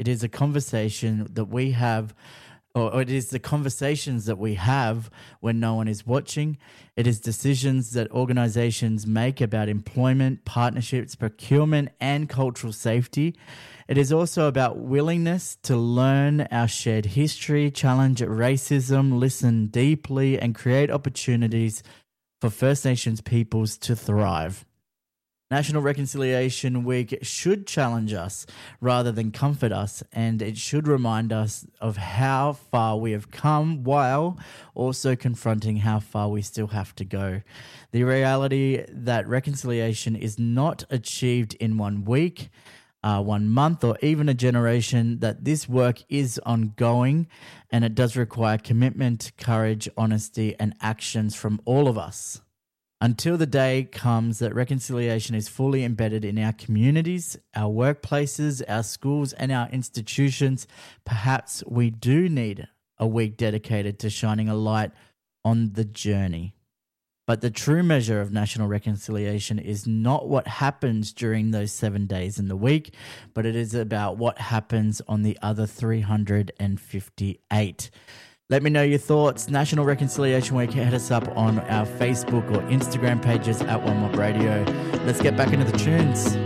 It is a conversation that we have, or it is the conversations that we have when no one is watching. It is decisions that organizations make about employment, partnerships, procurement, and cultural safety. It is also about willingness to learn our shared history, challenge racism, listen deeply, and create opportunities for First Nations peoples to thrive. National Reconciliation Week should challenge us rather than comfort us, and it should remind us of how far we have come while also confronting how far we still have to go. The reality that reconciliation is not achieved in 1 week, 1 month, or even a generation, that this work is ongoing, and it does require commitment, courage, honesty, and actions from all of us. Until the day comes that reconciliation is fully embedded in our communities, our workplaces, our schools, and our institutions, perhaps we do need a week dedicated to shining a light on the journey. But the true measure of national reconciliation is not what happens during those 7 days in the week, but it is about what happens on the other 358. Let me know your thoughts. National Reconciliation Week, hit us up on our Facebook or Instagram pages at One Mob Radio. Let's get back into the tunes.